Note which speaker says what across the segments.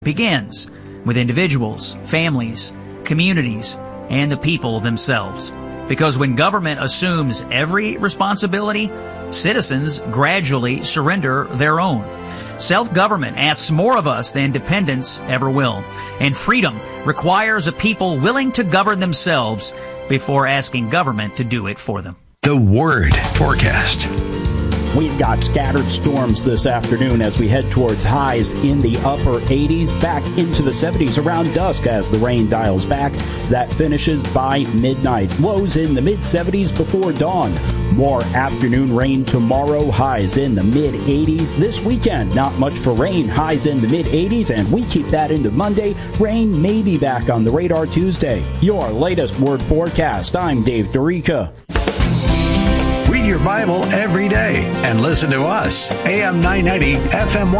Speaker 1: begins with individuals, families, communities, and the people themselves. Because when government assumes every responsibility, citizens gradually surrender their own. Self-government asks more of us than dependence ever will. And freedom requires a people willing to govern themselves before asking government to do it for them.
Speaker 2: The Word Forecast.
Speaker 3: We've got scattered storms this afternoon as we head towards highs in the upper 80s, back into the 70s around dusk as the rain dials back. That finishes by midnight. Lows in the mid-70s before dawn. More afternoon rain tomorrow, highs in the mid-80s. This weekend, not much for rain, highs in the mid-80s, and we keep that into Monday. Rain may be back on the radar Tuesday. Your latest Word Forecast. I'm Dave Dorica.
Speaker 2: Read your Bible every day and listen to us. AM 990, FM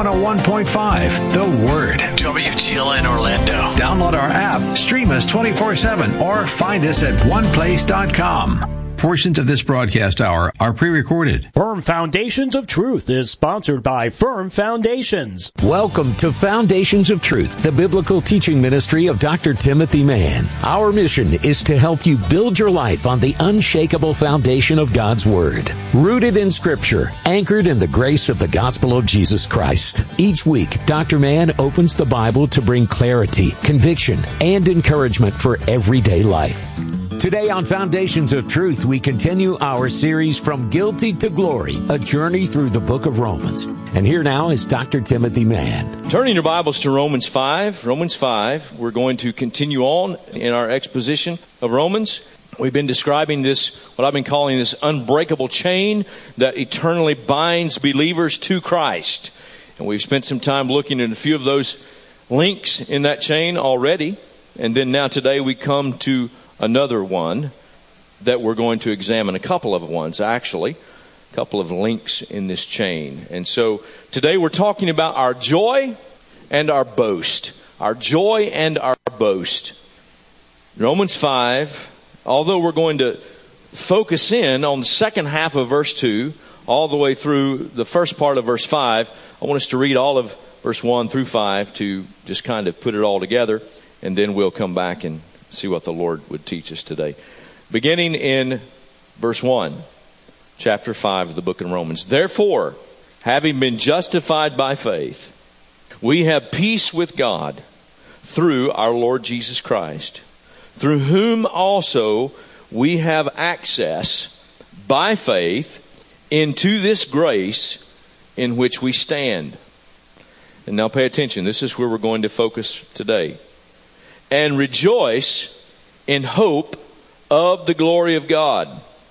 Speaker 2: 101.5. The Word.
Speaker 4: WGLN Orlando.
Speaker 2: Download our app, stream us 24/7, or find us at oneplace.com. Portions of this broadcast hour are pre-recorded.
Speaker 3: Firm Foundations of Truth is sponsored by Firm Foundations.
Speaker 5: Welcome to Foundations of Truth, the biblical teaching ministry of Dr. Timothy Mann. Our mission is to help you build your life on the unshakable foundation of God's Word, rooted in Scripture, anchored in the grace of the gospel of Jesus Christ. Each week, Dr. Mann opens the Bible to bring clarity, conviction, and encouragement for everyday life. Today on Foundations of Truth, we continue our series From Guilty to Glory, a journey through the book of Romans. And here now is Dr. Timothy Mann.
Speaker 6: Turning your Bibles to Romans 5. Romans 5, we're going to continue on in our exposition of Romans. We've been describing this, what I've been calling this unbreakable chain that eternally binds believers to Christ. And we've spent some time looking at a few of those links in that chain already. And then now today we come to another one that we're going to examine, a couple of ones actually, a couple of links in this chain. And so today we're talking about our joy and our boast. Our joy and our boast. Romans 5, although we're going to focus in on the second half of verse 2, all the way through the first part of verse 5, I want us to read all of verse 1 through 5 to just kind of put it all together, and then we'll come back and see what the Lord would teach us today. Beginning in verse 1, chapter 5 of the book of Romans. Therefore, having been justified by faith, we have peace with God through our Lord Jesus Christ, through whom also we have access by faith into this grace in which we stand. And now pay attention. This is where we're going to focus today. And rejoice in hope of the glory of God.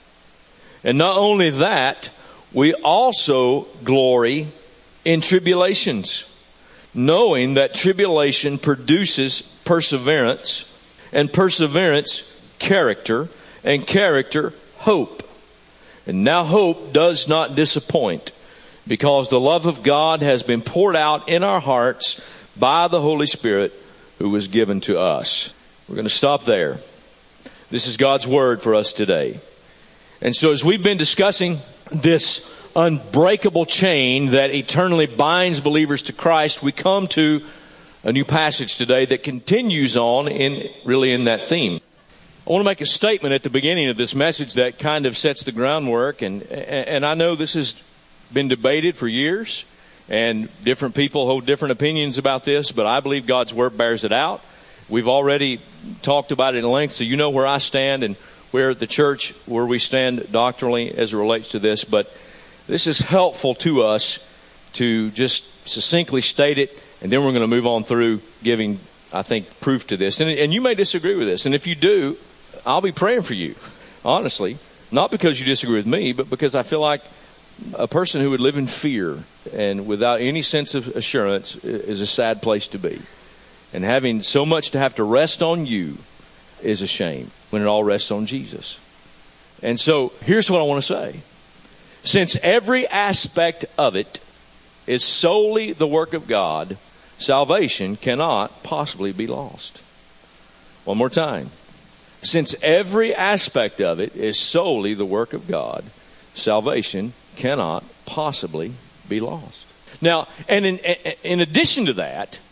Speaker 6: And not only that, we also glory in tribulations, knowing that tribulation produces perseverance, and perseverance, character, and character, hope. And now hope does not disappoint, because the love of God has been poured out in our hearts by the Holy Spirit who was given to us. We're going to stop there. This is God's word for us today. And so as we've been discussing this unbreakable chain that eternally binds believers to Christ, we come to a new passage today that continues on in that theme. I want to make a statement at the beginning of this message that kind of sets the groundwork, and I know this has been debated for years. And different people hold different opinions about this, but I believe God's Word bears it out. We've already talked about it in length, so you know where I stand and where the church, where we stand doctrinally as it relates to this. But this is helpful to us to just succinctly state it, and then we're going to move on through giving, I think, proof to this. And you may disagree with this, and if you do, I'll be praying for you, honestly. Not because you disagree with me, but because I feel like a person who would live in fear and without any sense of assurance is a sad place to be. And having so much to have to rest on you is a shame when it all rests on Jesus. And so here's what I want to say. Since every aspect of it is solely the work of God, salvation cannot possibly be lost. One more time. Since every aspect of it is solely the work of God, salvation cannot possibly be lost. Now, and in addition to that,